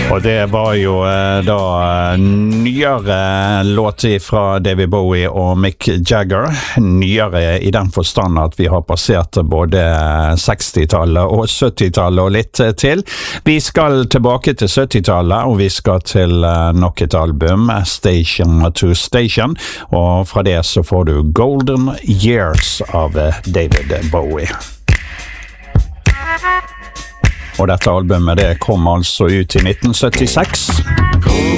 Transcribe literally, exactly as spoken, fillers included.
Og det var jo eh, da nyere låt fra David Bowie og Mick Jagger. Nyere i den forstand at vi har passert både sekstitallet og syttitallet og litt til. Vi skal tilbake til syttitallet, og vi skal til nok et album, Station to Station, og fra det så får du Golden Years av David Bowie. Og dette albumet det kom altså ut i nitten syttiseks.